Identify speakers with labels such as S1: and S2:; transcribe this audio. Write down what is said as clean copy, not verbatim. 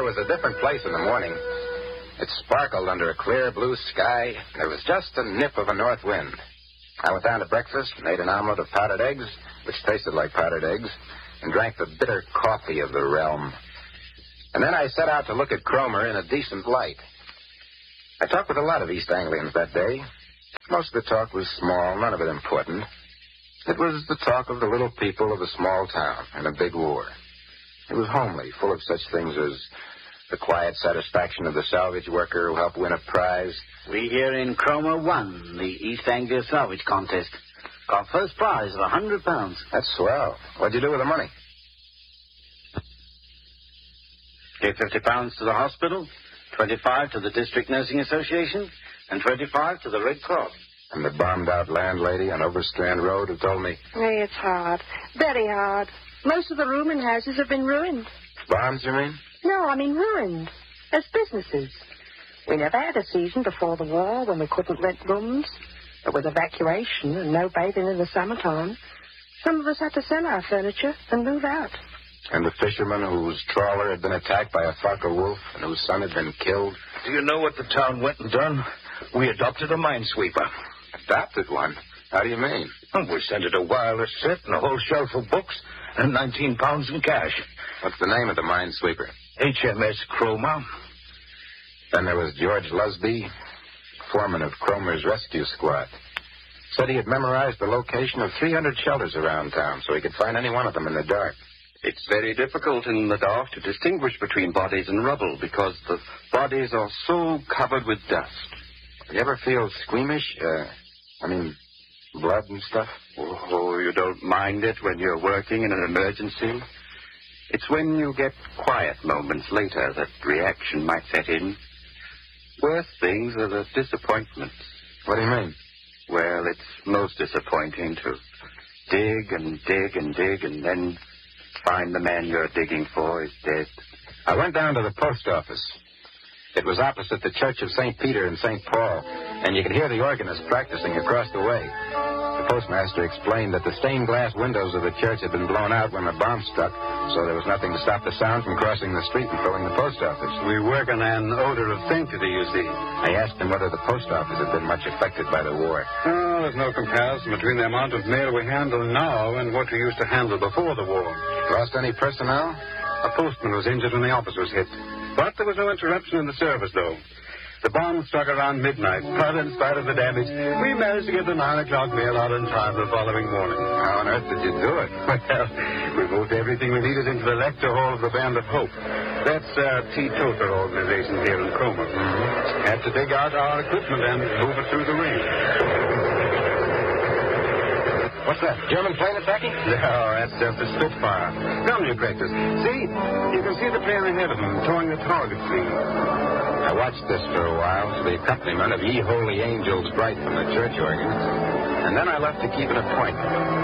S1: was a different place in the morning. It sparkled under a clear blue sky. There was just a nip of a north wind. I went down to breakfast, made an omelet of powdered eggs, which tasted like powdered eggs, and drank the bitter coffee of the realm. And then I set out to look at Cromer in a decent light. I talked with a lot of East Anglians that day. Most of the talk was small, none of it important. It was the talk of the little people of a small town in a big war. It was homely, full of such things as the quiet satisfaction of the salvage worker who helped win a prize.
S2: We here in Cromer won the East Anglia Salvage Contest. Got first prize of £100.
S1: That's swell. What'd you do with the money?
S2: Gave £50 to the hospital, 25 to the District Nursing Association, and 25 to the Red Cross.
S1: And the bombed-out landlady on Overstrand Road who told me...
S3: Hey, it's hard. Very hard. Most of the rooming houses have been ruined.
S1: Bombs, you mean?
S3: No, I mean ruined. As businesses. We never had a season before the war when we couldn't rent rooms. But with evacuation and no bathing in the summertime, some of us had to sell our furniture and move out.
S1: And the fisherman whose trawler had been attacked by a Fokker wolf and whose son had been killed.
S4: Do you know what the town went and done? We adopted a minesweeper.
S1: Adopted one? How do you mean?
S4: We sent it a wireless set and a whole shelf of books and £19 in cash.
S1: What's the name of the minesweeper?
S4: HMS Cromer.
S1: Then there was George Lusby, foreman of Cromer's rescue squad. Said he had memorized the location of 300 shelters around town so he could find any one of them in the dark.
S5: It's very difficult in the dark to distinguish between bodies and rubble because the bodies are so covered with dust.
S1: You ever feel squeamish? Blood and stuff?
S5: Oh, you don't mind it when you're working in an emergency? It's when you get quiet moments later that reaction might set in. Worst things are the disappointments.
S1: What do you mean?
S5: Well, it's most disappointing to dig and dig and dig and then find the man you're digging for is dead.
S1: I went down to the post office. It was opposite the Church of St. Peter and St. Paul, and you could hear the organist practicing across the way. The postmaster explained that the stained glass windows of the church had been blown out when the bomb struck, so there was nothing to stop the sound from crossing the street and filling the post office.
S5: We work on an odor of sanctity, you see.
S1: I asked him whether the post office had been much affected by the war.
S5: Oh, there's no comparison between the amount of mail we handle now and what we used to handle before the war.
S1: Lost any personnel?
S5: A postman was injured when the office was hit. But there was no interruption in the service, though. The bomb struck around midnight, but in spite of the damage, we managed to get the 9 o'clock mail out in time the following morning.
S1: How on earth did you do it?
S5: Well, we moved everything we needed into the lecture hall of the Band of Hope. That's a teetotal organization here in Cromer. Had to dig out our equipment and move it through the rain.
S1: What's that, German plane attacking?
S5: No, that's just a Spitfire. Come, you practice. See? You can see the plane ahead of them, towing the target screen.
S1: I watched this for a while to the accompaniment of Ye Holy Angels Bright from the church organ, and then I left to keep an appointment.